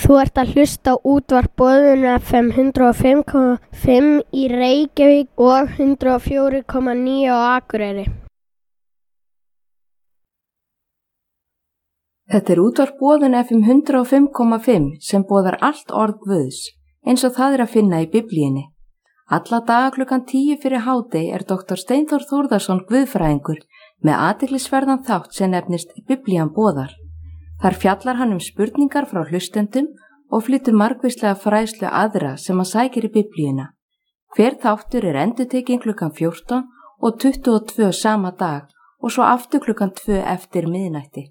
Þú ert að hlusta á útvarp Boðun FM 105,5 í Reykjavík og 104,9 á Akureyri. Þetta er útvarp Boðun FM 105,5 sem boðar allt orð Guðs, eins og það er að finna í Biblíunni. Alla daga klukkan 10 fyrir hádegi er Dr. Steinþór Þórðarson guðfræðingur með athyglisverðan þátt sem nefnist Biblían boðar. Þar fjallar hann spurningar frá hlustendum og flytur margvíslega fræðslu aðra sem hann sækir í Biblíuna. Hver þáttur er endurtekinn klukkan 14 og 22 sama dag og svo aftur klukkan 2 eftir miðnætti.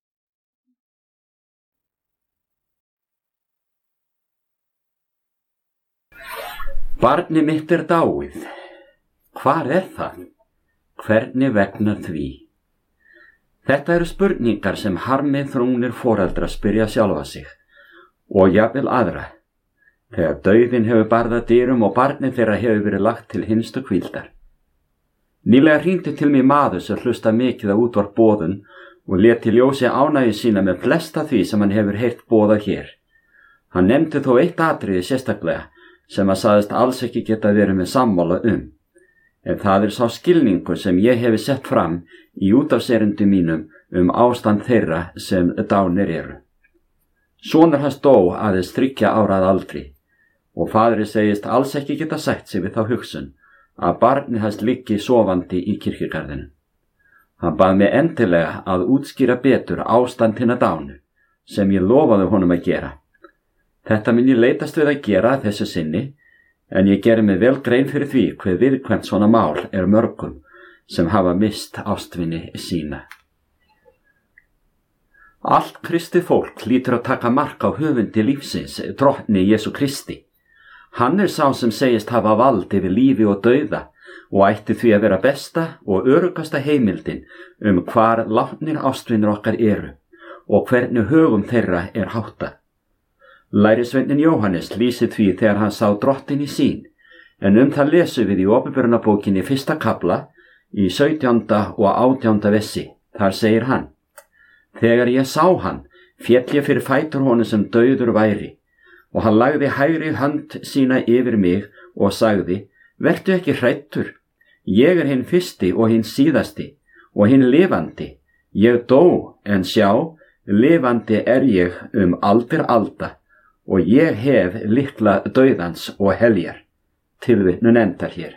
Barnið mitt er dáið. Hvar er það? Hvernig vegna því? Þetta eru spurningar sem harmið þrungnir foreldra spyrja sjálfa sig og jafnvel aðra. Þegar dauðinn hefur barið að dyrum og barnið þeirra hefur verið lagt til hinstu hvíldar. Nýlega hringdi til mig maður sem hlusta mikið á útvarp Boðun og lét í ljósi ánægju sína með flesta því sem hann hefur heyrt boðað hér. Hann nefndi þó eitt atriði sérstaklega sem hann sagðist alls ekki geta verið með sammála en það er sá skilningur sem ég hefi sett fram í útvarpserindum mínum ástand þeirra sem dánir eru. Sonur hans dó aðeins 3 ára að aldri og faðirinn segist alls ekki geta sætt sig við þá hugsun að barnið hans liggi sofandi í kirkjugarðinu. Hann bað mig endilega að útskýra betur ástand hinna dánu sem ég lofaði honum að gera. Þetta mun ég leitast við að gera þessu sinni en ég geri mig vel grein fyrir því hve viðkvæmt svona mál er mörgum sem hafa mist ástvini sína. Allt kristið fólk hlýtur að taka mark á höfundi lífsins, drottni Jesú Kristi. Hann er sá sem segist hafa vald yfir lífi og dauða og ætti því að vera besta og öruggasta heimildin hvar látnir ástvinir okkar eru og hvernig högum þeirra er háttað. Lærisveinninn Jóhannes lýsir því þegar hann sá drottin í sýn, en það lesum við í Åpenbarunarbókinni 1. kafla í 17. og 18. versi. Þar segir hann: Þegar ég sá hann, féll ég fyrir fætur honum sem dauður væri, og hann lagði hægri hönd sína yfir mig og sagði: Vertu ekki hræddur, ég er hinn fyrsti og hinn síðasti og hinn lifandi. Ég dó, en sjá, lifandi er ég aldir alda, og ég hef lykla dauðans og heljar. Tilvitnun endar hér.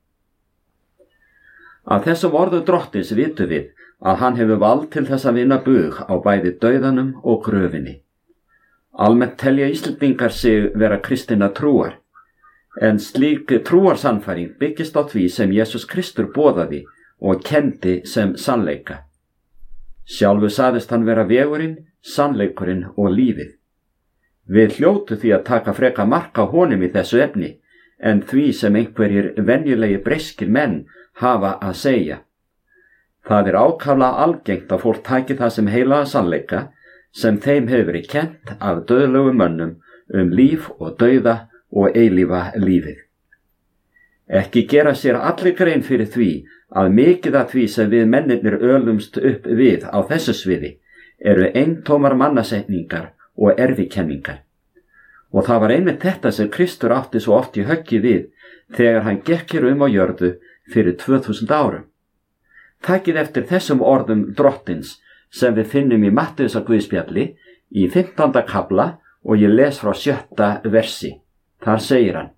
Af þessum orðu drottins vitum við að hann hefur vald til þess að vinna bug á bæði dauðanum og gröfinni. Almennt telja Íslendingar sig vera kristinna trúar, en slík trúarsannfæring byggist á því sem Jesús Kristur boðaði og kenndi sem sannleika. Sjálfur sagðist hann vera vegurinn, sannleikurinn og lífið. Við hljótu því að taka freka mark á honum í þessu efni, en því sem einhverjir venjulegi breskir menn hafa að segja. Það er ákaflega algengt að fólk taki það sem heilaga sannleika sem þeim hefur verið kennt af dauðlegum mönnum líf og dauða og eilífa lífið. Ekki gera sér allir grein fyrir því að mikið af því sem við mennirnir ölumst upp við á þessu sviði eru eintómar mannasetningar og erfikenningar. Og það var einmitt þetta sem Kristur átti svo oft í höggi við þegar hann gekk hér á jörðu fyrir 2000 árum. Takið eftir þessum orðum drottins sem við finnum í Mattheusar guðspjalli í 15. kafla og ég les frá 7. versi. Þar segir hann: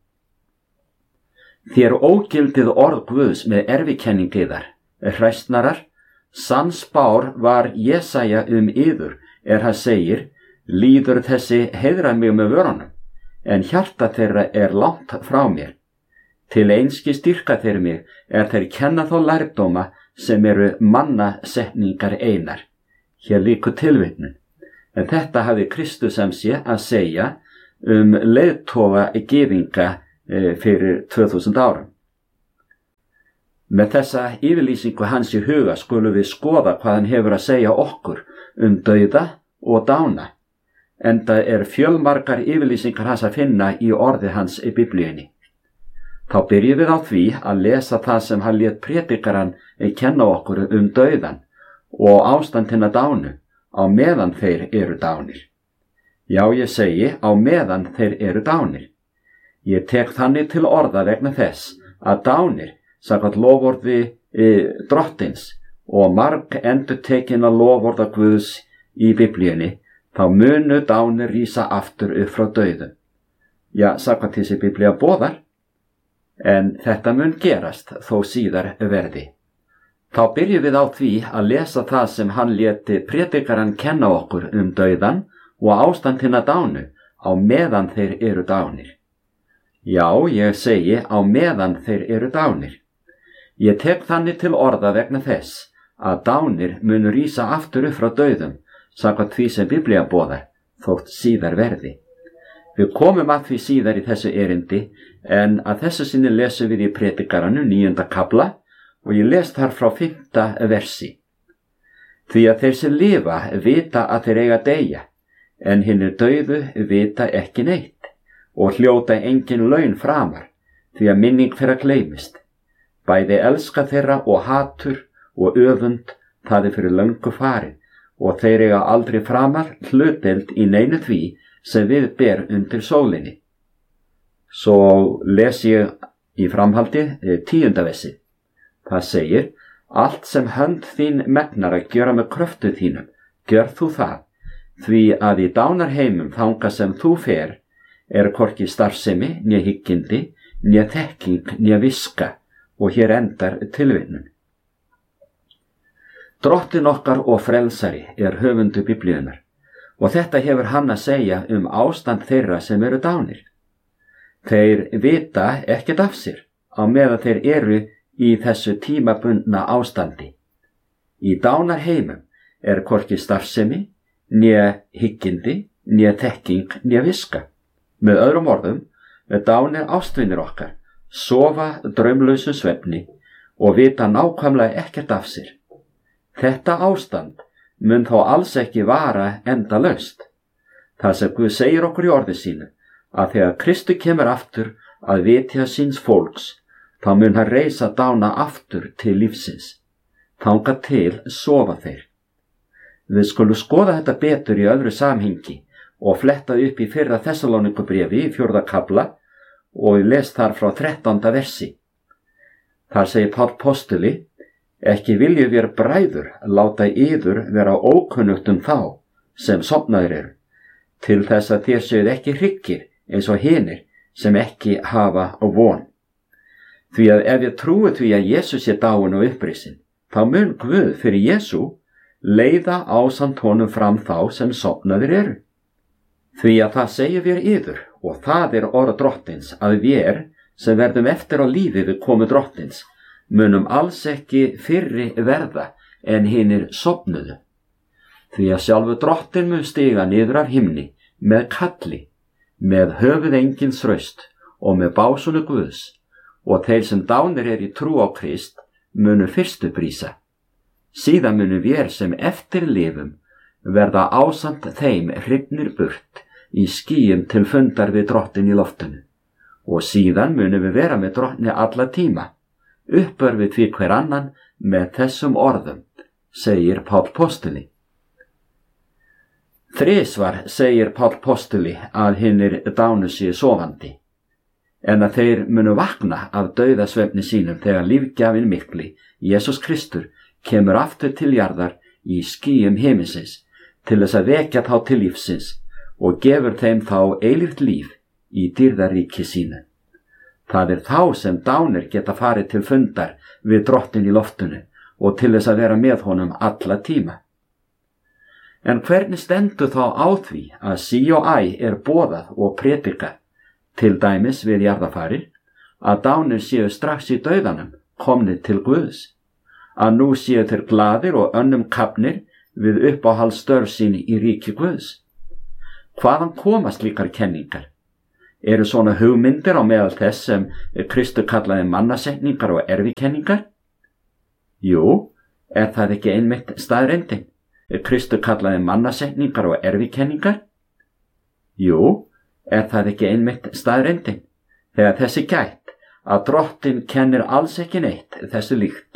Þér ógildið orð Guðs með erfikenningu yðar, hræsnarar, sann spár var Jesaja yður, hann segir: Líður þessi heiðra mig með vörunum, en hjarta þeirra er langt frá mér. Til einski styrka þeir mig þeir kenna þá lærdóma sem eru mannasetningar einar. Hér lýkur tilvitnun. En þetta hafði Kristus sem sé að segja leiðtoga gyðinga fyrir 2000 árum. Með þessa yfirlýsingu hans í huga skulum við skoða hvað hann hefur að segja okkur dauða og dána. Enda fjölmargar yfirlýsingar hans að finna í orði hans í Biblíunni. Þá byrjum við á því að lesa það sem hann lét prédikarann kenna okkur dauðan og ástand hinna dánu á meðan þeir eru dánir. Já, ég segi á meðan þeir eru dánir. Ég tek þannig til orða vegna þess að dánir, samkvæmt loforði drottins og marg endurtekinna loforða Guðs í Biblíunni, þá munu dánir rísa aftur upp frá dauðum. Já, samkvæmt þessi Biblía boðar, en þetta mun gerast þó síðar verði. Þá byrjum við á því að lesa það sem hann léti prédikarann kenna okkur dauðan og ástand hinna dánu á meðan þeir eru dánir. Já, ég segi á meðan þeir eru dánir. Ég tek þannig til orða vegna þess að dánir munu rísa aftur upp frá dauðum, samkvæmt því sem Biblía boðar, þótt síðar verði. Við komum að því síðar í þessu erindi, en að þessu sinni lesum við í prédikaranum 9. kafla og ég les þar frá 5. versi. Því að þeir sem lifa vita að þeir eiga að deyja, en hinir dauðu vita ekki neitt og hljóta engin laun framar, því að minning þeirra gleymist. Bæði elska þeirra og hatur og öfund, það er fyrir löngu farið, og þeir eiga aldrei framar hlutdeild í neinu því sem við ber undir sólinni. Svo les ég í framhaldi 10. versi. Það segir, allt sem hönd þín megnar að gjöra með kröftu þínum, gjör þú það, því að í dánarheimum þangað sem þú fer, hvorki starfsemi, né hyggindi, né þekking, né viska, og hér endar tilvinnun. Drottin okkar og frelsari höfundur Biblíunnar, og þetta hefur hann að segja ástand þeirra sem eru dánir. Þeir vita ekkert af sér á meðan þeir eru í þessu tímabundna ástandi. Í dánarheimum hvorki starfsemi, né hyggindi, né þekking, né viska. Með öðrum orðum, dánir ástvinir okkar, sofa draumlausu svefni og vita nákvæmlega ekkert af sér. Þetta ástand mun þó alls ekki vara endalaust. Það sem Guð segir okkur í orði sínu, að þegar Kristur kemur aftur að vitja síns fólks, þá mun hann reisa dána aftur til lífsins. Þangað til sofa þeir. Við skulum skoða þetta betur í öðru samhengi og fletta upp í 1. Þessalónikubréfi í 4. kafla og les þar frá 13. versi. Þar segir Páll postuli, ekki viljum við bræður láta yður vera ókunnugt þá sem sofnaðir eru, til þess að þér séuð ekki hryggir eins og hinir sem ekki hafa von. Því að ef ég trúi því að Jesús sé dáinn og upprisinn, þá mun Guð fyrir Jesú leiða ásamt honum fram þá sem sofnaðir eru. Því að það segir við yður, og það orð drottins, að við sem verðum eftir á lífi við komu drottins, munum alls ekki fyrri verða en hinir sofnuðu. Því að sjálfu drottin mun stiga niður af himni með kalli, með höfuð engins raust og með básunu Guðs, og þeir sem dánir í trú á Krist munu fyrstu brísa. Síðan munu við sem eftir lifum verða ásamt þeim hrifnir burt í skýjum til fundar við drottin í loftinu, og síðan munu við vera með drottni alla tíma, uppörfið við hver annan með þessum orðum, segir Páll postuli. Þrisvar segir Páll postuli að hinir dánu séu sofandi, en að þeir munu vakna af dauðasvefni sínum þegar lífgjafinn mikli, Jesús Kristur, kemur aftur til jarðar í skýjum himinsins til þess að vekja þá til lífsins og gefur þeim þá eilíft líf í dýrðaríki sínu. Það þá sem dánir geta farið til fundar við drottin í loftinu og til þess að vera með honum alla tíma. En hvernig stendur þá á því að sí og æ boðað og predikað, til dæmis við jarðafarir, að dánir séu strax í dauðanum komnir til Guðs, að nú séu þeir glaðir og önnum kafnir við uppáhaldsstörf sín í ríki Guðs? Hvaðan koma slíkar kenningar? Eru svona hugmyndir á meðal þess sem Kristur kallaði mannasetningar og erfikenningar? Jú, það ekki einmitt staðreyndin? Kristur kallaði mannasetningar og erfikenningar? Jú, það ekki einmitt staðreyndin? Þegar þessi gætt að drottin kennir alls ekki neitt þessu líkt,